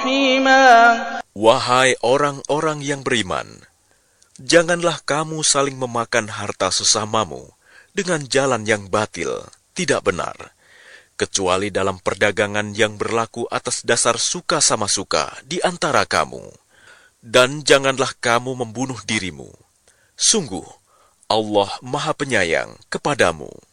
Wahai orang-orang yang beriman, janganlah kamu saling memakan harta sesamamu dengan jalan yang batil, tidak benar, kecuali dalam perdagangan yang berlaku atas dasar suka sama suka di antara kamu. Dan janganlah kamu membunuh dirimu. Sungguh, Allah Maha Penyayang kepadamu.